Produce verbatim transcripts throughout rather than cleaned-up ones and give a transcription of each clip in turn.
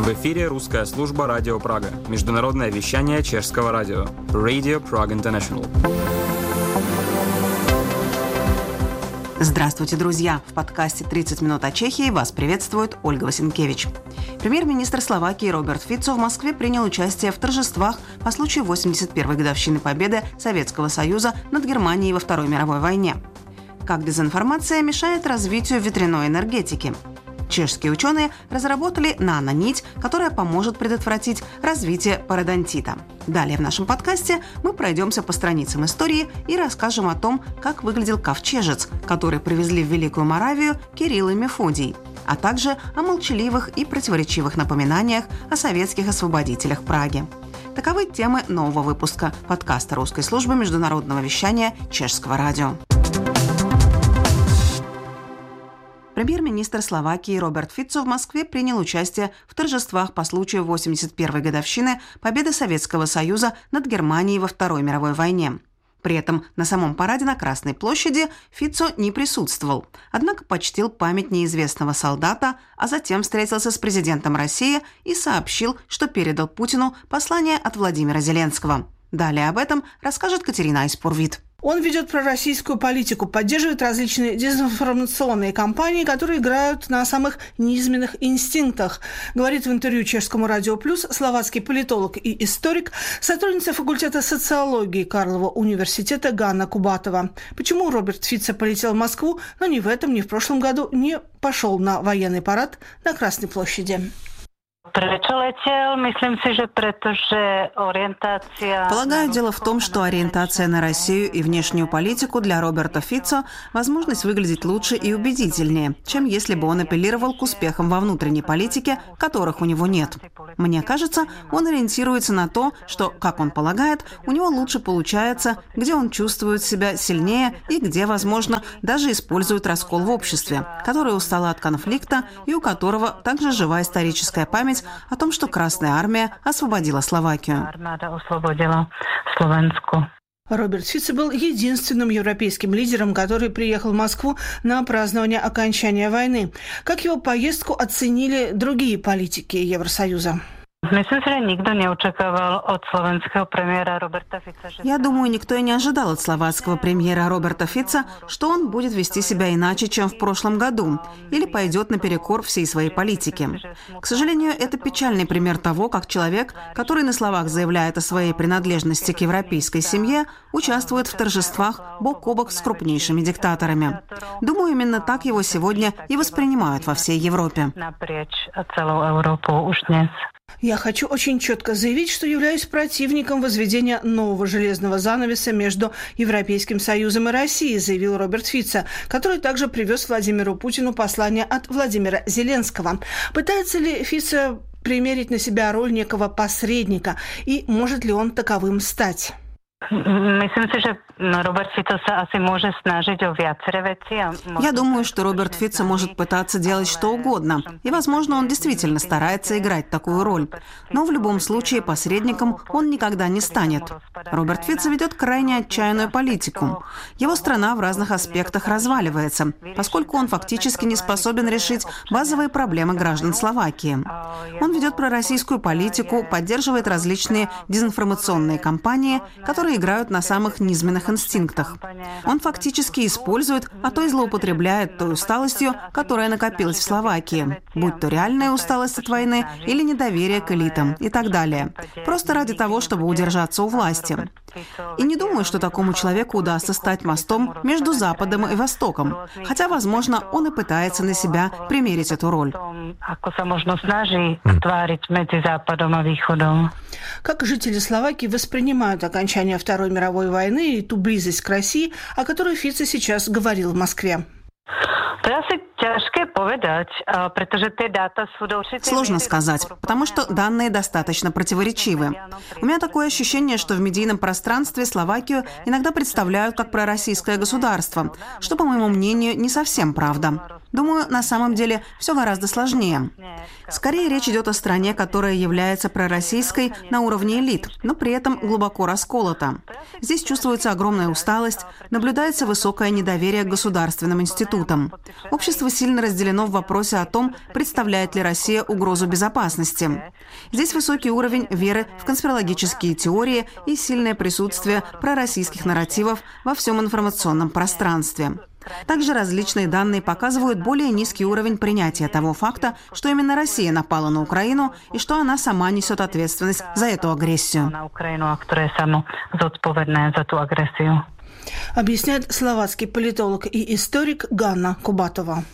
В эфире русская служба Радио Прага, международное вещание чешского радио, Radio Prague International. Здравствуйте, друзья! В подкасте «тридцать минут о Чехии» вас приветствует Ольга Васенкевич. Премьер-министр Словакии Роберт Фицо в Москве принял участие в торжествах по случаю восемьдесят первой годовщины победы Советского Союза над Германией во Второй мировой войне. Как дезинформация мешает развитию ветряной энергетики? Чешские ученые разработали нанонить, которая поможет предотвратить развитие пародонтита. Далее в нашем подкасте мы пройдемся по страницам истории и расскажем о том, как выглядел ковчежец, который привезли в Великую Моравию Кирилл и Мефодий, а также о молчаливых и противоречивых напоминаниях о советских освободителях Праги. Таковы темы нового выпуска подкаста русской службы международного вещания чешского радио. Премьер-министр Словакии Роберт Фицо в Москве принял участие в торжествах по случаю восемьдесят первой годовщины победы Советского Союза над Германией во Второй мировой войне. При этом на самом параде на Красной площади Фицо не присутствовал, однако почтил память неизвестного солдата, а затем встретился с президентом России и сообщил, что передал Путину послание от Владимира Зеленского. Далее об этом расскажет Катерина Айспурвит. Он ведет пророссийскую политику, поддерживает различные дезинформационные кампании, которые играют на самых низменных инстинктах, говорит в интервью чешскому Радио Плюс словацкий политолог и историк, сотрудница факультета социологии Карлова университета Ганна Кубатова. Почему Роберт Фицо полетел в Москву, но ни в этом, ни в прошлом году не пошел на военный парад на Красной площади? Полагаю, дело в том, что ориентация на Россию и внешнюю политику для Роберта Фицо – возможность выглядеть лучше и убедительнее, чем если бы он апеллировал к успехам во внутренней политике, которых у него нет. Мне кажется, он ориентируется на то, что, как он полагает, у него лучше получается, где он чувствует себя сильнее и где, возможно, даже использует раскол в обществе, который устал от конфликта и у которого также жива историческая память о том, что Красная Армия освободила Словакию. Роберт Фицо был единственным европейским лидером, который приехал в Москву на празднование окончания войны. Как его поездку оценили другие политики Евросоюза? Я думаю, никто и не ожидал от словацкого премьера Роберта Фицо, что он будет вести себя иначе, чем в прошлом году, или пойдет наперекор всей своей политике. К сожалению, это печальный пример того, как человек, который на словах заявляет о своей принадлежности к европейской семье, участвует в торжествах бок о бок с крупнейшими диктаторами. Думаю, именно так его сегодня и воспринимают во всей Европе. Я хочу очень четко заявить, что являюсь противником возведения нового железного занавеса между Европейским Союзом и Россией, заявил Роберт Фицо, который также привез Владимиру Путину послание от Владимира Зеленского. Пытается ли Фицо примерить на себя роль некого посредника, и может ли он таковым стать? Я думаю, что Роберт Фицо может пытаться делать что угодно, и, возможно, он действительно старается играть такую роль. Но в любом случае посредником он никогда не станет. Роберт Фицо ведет крайне отчаянную политику. Его страна в разных аспектах разваливается, поскольку он фактически не способен решить базовые проблемы граждан Словакии. Он ведет пророссийскую политику, поддерживает различные дезинформационные кампании, которые играют на самых низменных инстинктах. Он фактически использует, а то и злоупотребляет той усталостью, которая накопилась в Словакии, будь то реальная усталость от войны или недоверие к элитам и так далее, просто ради того, чтобы удержаться у власти. И не думаю, что такому человеку удастся стать мостом между Западом и Востоком, хотя, возможно, он и пытается на себя примерить эту роль. Как жители Словакии воспринимают окончание Второй мировой войны и ту близость к России, о которой Фицо сейчас говорил в Москве? Сложно сказать, потому что данные достаточно противоречивы. У меня такое ощущение, что в медийном пространстве Словакию иногда представляют как пророссийское государство, что, по моему мнению, не совсем правда. Думаю, на самом деле все гораздо сложнее. Скорее речь идет о стране, которая является пророссийской на уровне элит, но при этом глубоко расколота. Здесь чувствуется огромная усталость, наблюдается высокое недоверие к государственным институтам. Общество сильно разделено в вопросе о том, представляет ли Россия угрозу безопасности. Здесь высокий уровень веры в конспирологические теории и сильное присутствие пророссийских нарративов во всем информационном пространстве. Также различные данные показывают более низкий уровень принятия того факта, что именно Россия напала на Украину и что она сама несет ответственность за эту агрессию. Объясняет словацкий политолог и историк Ганна Кубатова.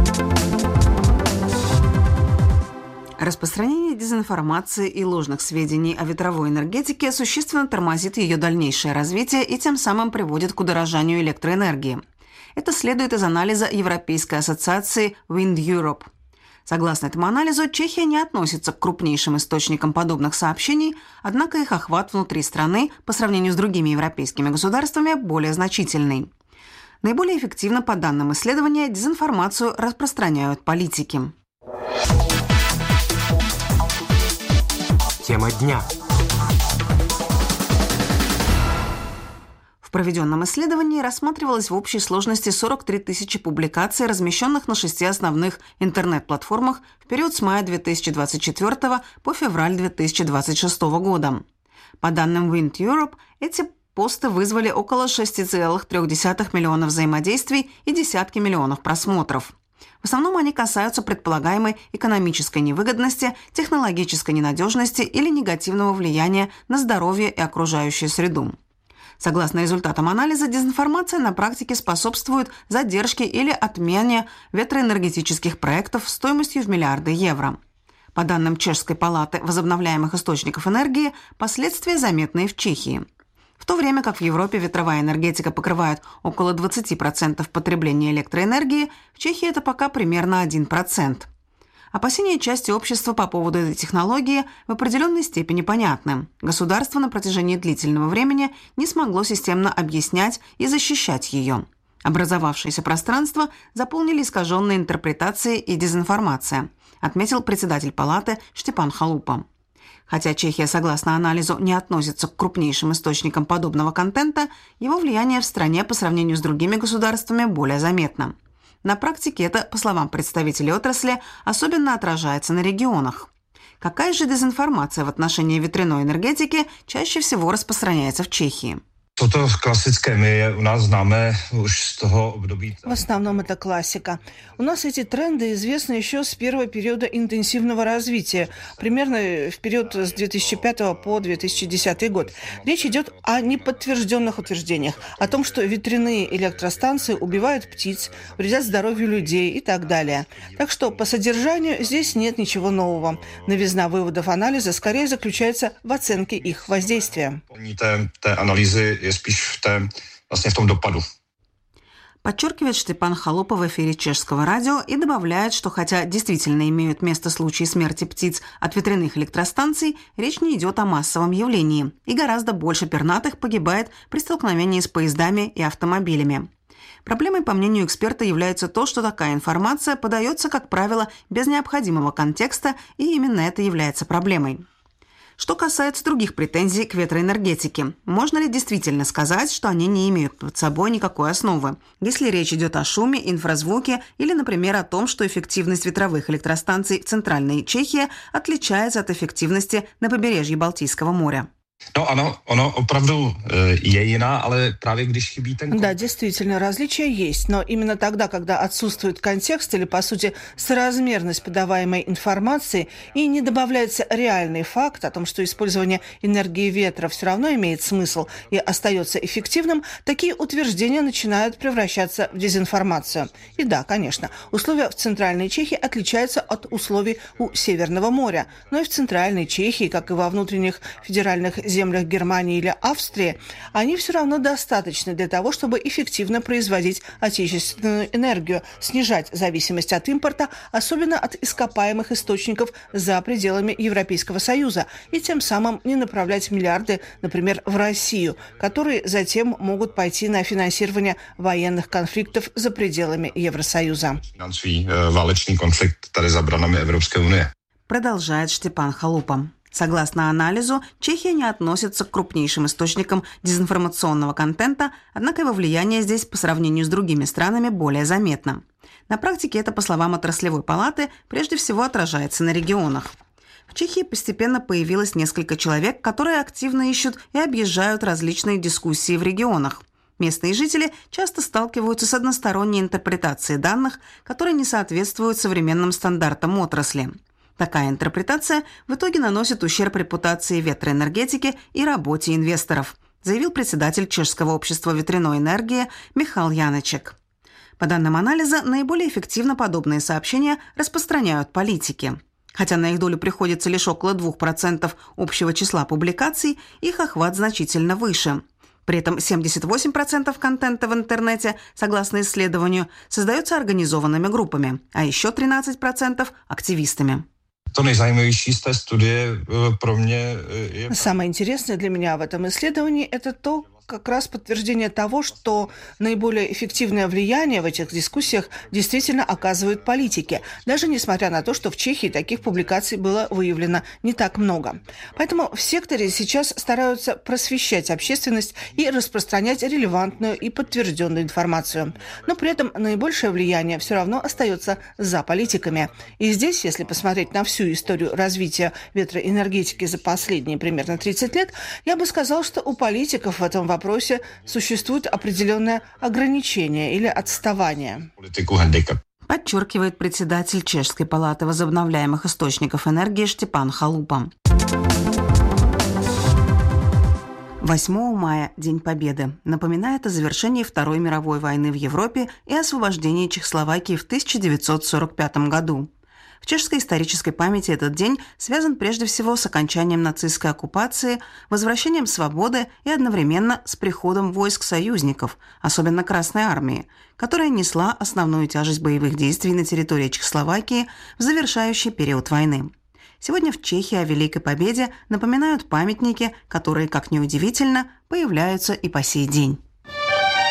Распространение дезинформации и ложных сведений о ветровой энергетике существенно тормозит ее дальнейшее развитие и тем самым приводит к удорожанию электроэнергии. Это следует из анализа Европейской ассоциации Wind Europe. Согласно этому анализу, Чехия не относится к крупнейшим источникам подобных сообщений, однако их охват внутри страны по сравнению с другими европейскими государствами более значительный. Наиболее эффективно, по данным исследования, дезинформацию распространяют политики. Тема дня. В проведенном исследовании рассматривалось в общей сложности сорок три тысячи публикаций, размещенных на шести основных интернет-платформах в период с мая две тысячи двадцать четвёртого по февраль две тысячи двадцать шестого года. По данным Wind Europe, эти посты вызвали около шесть целых три десятых миллиона взаимодействий и десятки миллионов просмотров. В основном они касаются предполагаемой экономической невыгодности, технологической ненадежности или негативного влияния на здоровье и окружающую среду. Согласно результатам анализа, дезинформация на практике способствует задержке или отмене ветроэнергетических проектов стоимостью в миллиарды евро. По данным Чешской палаты возобновляемых источников энергии, последствия заметны и в Чехии. В то время как в Европе ветровая энергетика покрывает около двадцать процентов потребления электроэнергии, в Чехии это пока примерно один процент. Опасения части общества по поводу этой технологии в определенной степени понятны. Государство на протяжении длительного времени не смогло системно объяснять и защищать ее. Образовавшееся пространство заполнили искаженные интерпретации и дезинформация, отметил председатель палаты Штепан Халупа. Хотя Чехия, согласно анализу, не относится к крупнейшим источникам подобного контента, его влияние в стране по сравнению с другими государствами более заметно. На практике это, по словам представителей отрасли, особенно отражается на регионах. Какая же дезинформация в отношении ветряной энергетики чаще всего распространяется в Чехии? Toto klasické my u nás známe už z toho období. В основном это классика. У нас эти тренды известны еще с первого периода интенсивного развития, примерно в период с две тысячи пятого по две тысячи десятый год. Речь идет о неподтвержденных утверждениях, о том, что ветряные электростанции убивают птиц, вредят здоровью людей и так далее. Так что по содержанию здесь нет ничего нового. Новизна выводов анализа скорее заключается в оценке их воздействия. Je spíš v té, vlastně v tom dopadu. Подчеркивает Штепан Халупа в эфире Чешского радио и добавляет, что хотя действительно имеют место случаи смерти птиц от ветряных электростанций, речь не идет о массовом явлении, и гораздо больше пернатых погибает при столкновении с поездами и автомобилями. Проблемой, по мнению эксперта, является то, что такая информация подается, как правило, без необходимого контекста, и именно это является проблемой. Что касается других претензий к ветроэнергетике, можно ли действительно сказать, что они не имеют под собой никакой основы, если речь идет о шуме, инфразвуке или, например, о том, что эффективность ветровых электростанций в Центральной Чехии отличается от эффективности на побережье Балтийского моря? No ano, ono opravdu je jiná, ale právě když chybí ten... Да, действительно, различия есть, но именно тогда, когда отсутствует контекст или, по сути, соразмерность подаваемой информации и не добавляется реальный факт о том, что использование энергии ветра все равно имеет смысл и остается эффективным, такие утверждения начинают превращаться в дезинформацию. И да, конечно, условия в Центральной Чехии отличаются от условий у Северного моря, но и в Центральной Чехии, как и во внутренних федеральных землях Германии или Австрии, они все равно достаточны для того, чтобы эффективно производить отечественную энергию, снижать зависимость от импорта, особенно от ископаемых источников за пределами Европейского Союза, и тем самым не направлять миллиарды, например, в Россию, которые затем могут пойти на финансирование военных конфликтов за пределами Евросоюза. Válečný konflikt tady za branami Evropské unie. Продолжает Штепан Халупа. Согласно анализу, Чехия не относится к крупнейшим источникам дезинформационного контента, однако его влияние здесь по сравнению с другими странами более заметно. На практике это, по словам отраслевой палаты, прежде всего отражается на регионах. В Чехии постепенно появилось несколько человек, которые активно ищут и объезжают различные дискуссии в регионах. Местные жители часто сталкиваются с односторонней интерпретацией данных, которые не соответствуют современным стандартам отрасли. Такая интерпретация в итоге наносит ущерб репутации ветроэнергетики и работе инвесторов, заявил председатель Чешского общества ветряной энергии Михал Яночек. По данным анализа, наиболее эффективно подобные сообщения распространяют политики. Хотя на их долю приходится лишь около двух процентов общего числа публикаций, их охват значительно выше. При этом семьдесят восемь процентов контента в интернете, согласно исследованию, создается организованными группами, а еще тринадцать процентов – активистами. Самое интересное для меня в этом исследовании – это то, как раз подтверждение того, что наиболее эффективное влияние в этих дискуссиях действительно оказывают политики, даже несмотря на то, что в Чехии таких публикаций было выявлено не так много. Поэтому в секторе сейчас стараются просвещать общественность и распространять релевантную и подтвержденную информацию. Но при этом наибольшее влияние все равно остается за политиками. И здесь, если посмотреть на всю историю развития ветроэнергетики за последние примерно тридцать лет, я бы сказал, что у политиков в этом вопросе существует определенное ограничение или отставание. Подчеркивает председатель Чешской палаты возобновляемых источников энергии Штепан Халупа. восьмого мая – День Победы. Напоминает о завершении Второй мировой войны в Европе и освобождении Чехословакии в тысяча девятьсот сорок пятом году. В чешской исторической памяти этот день связан прежде всего с окончанием нацистской оккупации, возвращением свободы и одновременно с приходом войск союзников, особенно Красной армии, которая несла основную тяжесть боевых действий на территории Чехословакии в завершающий период войны. Сегодня в Чехии о Великой Победе напоминают памятники, которые, как ни удивительно, появляются и по сей день.